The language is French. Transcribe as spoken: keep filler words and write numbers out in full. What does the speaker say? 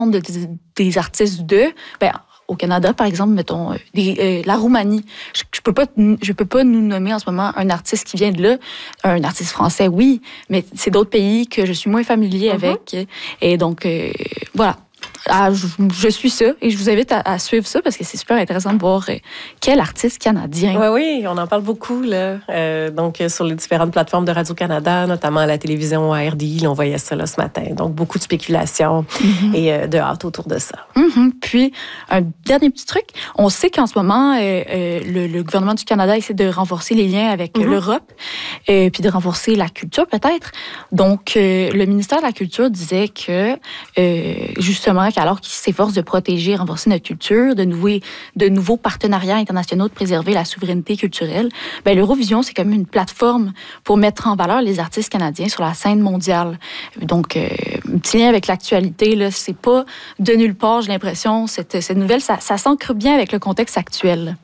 de, des, des artistes de... Ben, au Canada, par exemple, mettons, des, euh, la Roumanie. Je ne peux pas, je peux pas nous nommer en ce moment un artiste qui vient de là. Un artiste français, oui, mais c'est d'autres pays que je suis moins familier mm-hmm. avec. Et donc, euh, voilà. Ah, je, je suis ça et je vous invite à, à suivre ça parce que c'est super intéressant de voir euh, quel artiste canadien. Oui, oui, on en parle beaucoup, là. Euh, donc, sur les différentes plateformes de Radio-Canada, notamment à la télévision à R D I, là, on voyait ça là, ce matin. Donc, beaucoup de spéculation mm-hmm. et euh, de hâte autour de ça. Mm-hmm. Puis, un dernier petit truc, on sait qu'en ce moment, euh, euh, le, le gouvernement du Canada essaie de renforcer les liens avec mm-hmm. l'Europe et euh, puis de renforcer la culture, peut-être. Donc, euh, le ministère de la Culture disait que, euh, justement, alors qu'il s'efforce de protéger et renforcer notre culture, de, nouer, de nouveaux partenariats internationaux, de préserver la souveraineté culturelle, ben, l'Eurovision, c'est comme une plateforme pour mettre en valeur les artistes canadiens sur la scène mondiale. Donc, euh, un petit lien avec l'actualité, là, c'est pas de nulle part, j'ai l'impression. Cette, cette nouvelle, ça, ça s'ancre bien avec le contexte actuel.